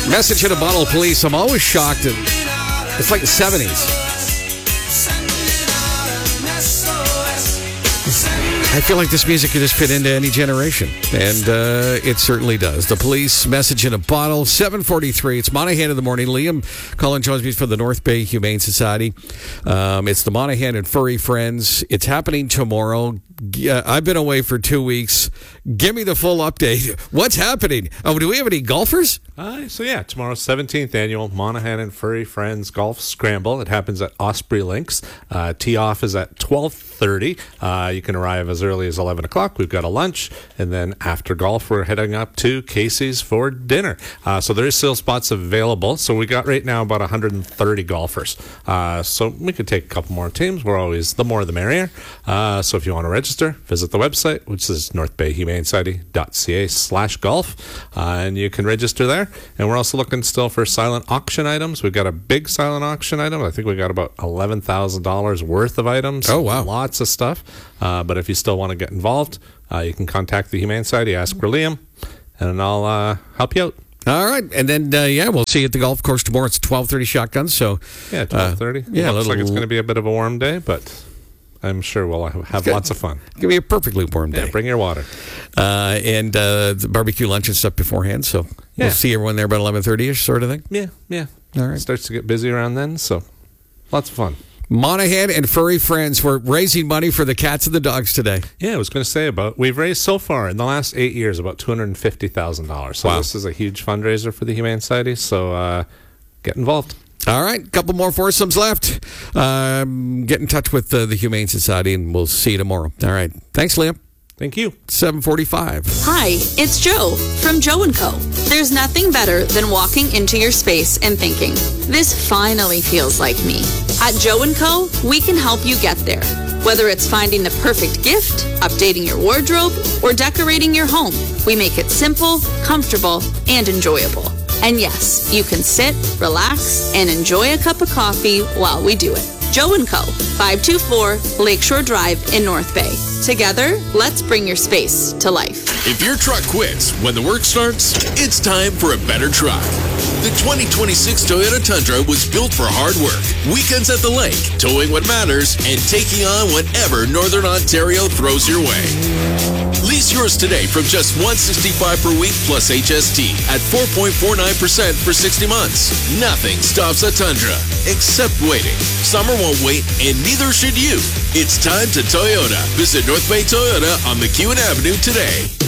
Message in a Bottle of Police. I'm always shocked. It's like the 70s. I feel like this music could just fit into any generation, and it certainly does. The Police, Message in a Bottle, 7:43. It's Monaghan in the morning. Liam Cullen joins me for the North Bay Humane Society. It's the Monaghan and Furry Friends. It's happening tomorrow. I've been away for 2 weeks. Give me the full update. What's happening? Oh, do we have any golfers? Tomorrow's 17th annual Monaghan and Furry Friends Golf Scramble. It happens at Osprey Links. Tee off is at 12:30. You can arrive as early as 11 o'clock. We've got a lunch, and then after golf, we're heading up to Casey's for dinner. So there is still spots available. So we got right now about 130 golfers. So we could take a couple more teams. We're always the more the merrier. So if you want to register, visit the website, which is northbayhumanesociety.ca/golf, and you can register there. And we're also looking still for silent auction items. We've got a big silent auction item. I think we got about $11,000 worth of items. Oh, wow. Lots of stuff. But if you still want to get involved, you can contact the Humane Society, ask for Liam, and I'll help you out. All right. And then, we'll see you at the golf course tomorrow. It's 12:30 shotgun. So, 12:30. Looks like it's going to be a bit of a warm day, but I'm sure we'll have lots of fun. It's going to be a perfectly warm day. Yeah, bring your water. And the barbecue lunch and stuff beforehand. So we'll see everyone there about 11:30-ish sort of thing. Yeah. All right. It starts to get busy around then, so lots of fun. Monaghan and Furry Friends, we're raising money for the cats and the dogs today. Yeah, I was going to say we've raised so far in the last 8 years about $250,000. So This is a huge fundraiser for the Humane Society. So get involved. All right, a couple more foursomes left. Get in touch with the Humane Society, and we'll see you tomorrow. All right, thanks, Liam. Thank you. 7:45. Hi, it's Joe from Joe & Co. There's nothing better than walking into your space and thinking, this finally feels like me. At Joe & Co., we can help you get there. Whether it's finding the perfect gift, updating your wardrobe, or decorating your home, we make it simple, comfortable, and enjoyable. And yes, you can sit, relax, and enjoy a cup of coffee while we do it. Joe & Co., 524 Lakeshore Drive in North Bay. Together, let's bring your space to life. If your truck quits when the work starts, it's time for a better truck. The 2026 Toyota Tundra was built for hard work, weekends at the lake, towing what matters, and taking on whatever Northern Ontario throws your way. Lease yours today from just $165 per week plus HST at 4.49% for 60 months. Nothing stops a Tundra except waiting. Summer won't wait, and neither should you. It's time to Toyota. Visit North Bay Toyota on McEwen Avenue today.